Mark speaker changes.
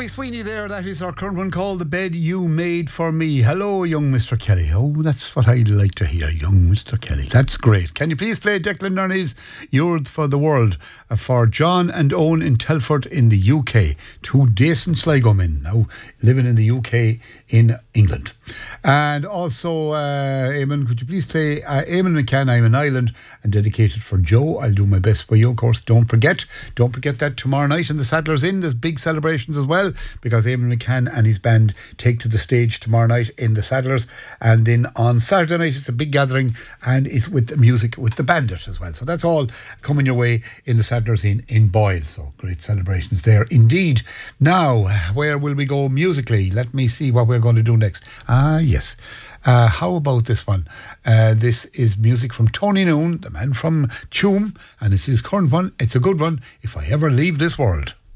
Speaker 1: Kelly Sweeney there. That is our current one called The Bed You Made For Me. Hello, young Mr. Kelly. Oh, that's what I like to hear, young Mr. Kelly. That's great. Can you please play Declan Nerney's You're for the World for John and Owen in Telford in the UK. Two decent Sligo men now living in the UK in England. And also, Eamon, could you please play Eamon McCann, I'm an Island, and dedicated for Joe. I'll do my best for you, of course. Don't forget that tomorrow night in the Sadler's Inn, there's big celebrations as well, because Eamon McCann and his band take to the stage tomorrow night in the Sadler's, and then on Saturday night it's a big gathering, and it's with the music with the Bandit as well. So that's all coming your way in the Sadler's Inn in Boyle. So great celebrations there indeed. Now, where will we go musically? Let me see what we're going to do next. Yes. How about this one? This is music from Tony Noon, the man from Tuam, and it's his current one. It's a good one, If I Ever Leave This World.